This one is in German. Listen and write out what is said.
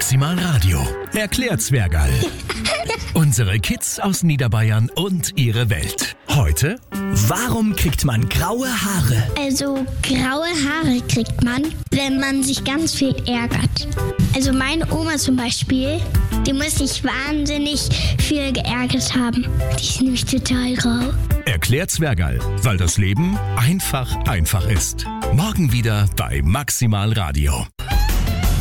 Maximal Radio. Erklärt Zwergerl. Unsere Kids aus Niederbayern und ihre Welt. Heute, warum kriegt man graue Haare? Also graue Haare kriegt man, wenn man sich ganz viel ärgert. Also meine Oma zum Beispiel, die muss sich wahnsinnig viel geärgert haben. Die ist nämlich total grau. Erklärt Zwergerl, weil das Leben einfach ist. Morgen wieder bei Maximal Radio.